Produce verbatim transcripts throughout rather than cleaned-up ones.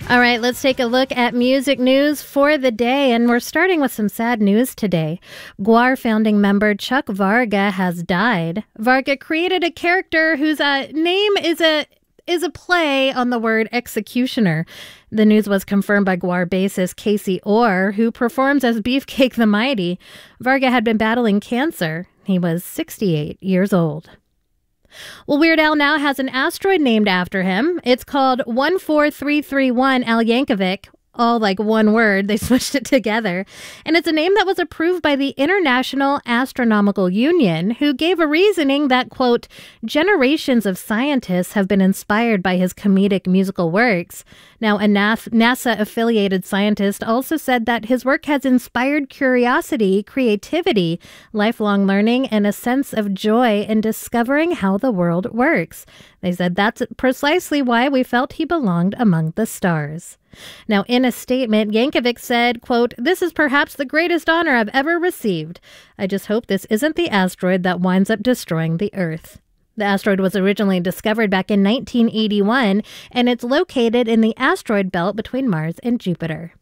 All right, let's take a look at music news for the day, and we're starting with some sad news today. GWAR founding member Chuck Varga has died. Varga created a character whose uh, name is a is a play on the word executioner. The news was confirmed by GWAR bassist Casey Orr, who performs as Beefcake the Mighty. Varga had been battling cancer. He was sixty-eight years old. Well, Weird Al now has an asteroid named after him. It's called one four three three one Al Yankovic, all like one word. They switched it together. And it's a name that was approved by the International Astronomical Union, who gave a reasoning that, quote, generations of scientists have been inspired by his comedic musical works. Now, a NASA-affiliated scientist also said that his work has inspired curiosity, creativity, lifelong learning, and a sense of joy in discovering how the world works. They said that's precisely why we felt he belonged among the stars. Now, in a statement, Yankovic said, quote, this is perhaps the greatest honor I've ever received. I just hope this isn't the asteroid that winds up destroying the Earth. The asteroid was originally discovered back in nineteen eighty-one, and it's located in the asteroid belt between Mars and Jupiter.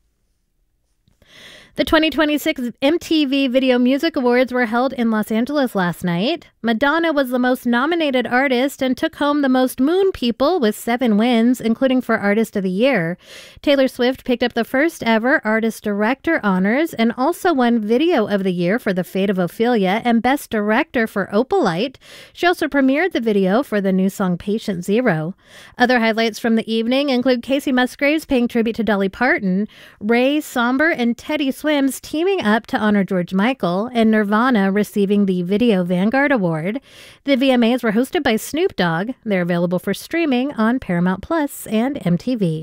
The twenty twenty-six M T V Video Music Awards were held in Los Angeles last night. Madonna was the most nominated artist and took home the most Moon People with seven wins, including for Artist of the Year. Taylor Swift picked up the first ever Artist Director honors and also won Video of the Year for The Fate of Ophelia and Best Director for Opalite. She also premiered the video for the new song Patient Zero. Other highlights from the evening include Casey Musgraves paying tribute to Dolly Parton, Ray Somber and Teddy Swims teaming up to honor George Michael, and Nirvana receiving the Video Vanguard Award. The V M As were hosted by Snoop Dogg. They're available for streaming on Paramount Plus and M T V.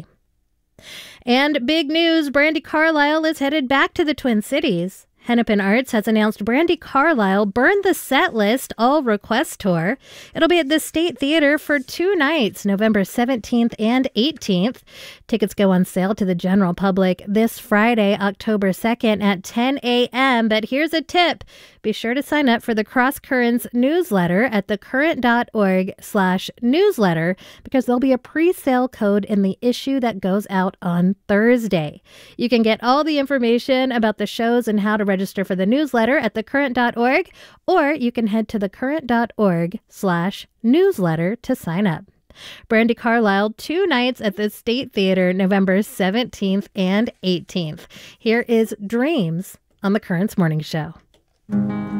And big news, Brandi Carlile is headed back to the Twin Cities. Hennepin Arts has announced Brandi Carlile Burn the Set List All Request Tour. It'll be at the State Theater for two nights, November seventeenth and eighteenth. Tickets go on sale to the general public this Friday, October second at ten a.m. But here's a tip. Be sure to sign up for the Cross Currents newsletter at thecurrent.org slash newsletter because there'll be a pre-sale code in the issue that goes out on Thursday. You can get all the information about the shows and how to register for the newsletter at thecurrent dot org, or you can head to thecurrent.org slash newsletter to sign up. Brandi Carlile, two nights at the State Theater, November seventeenth and eighteenth. Here is Dreams on the Currents Morning Show.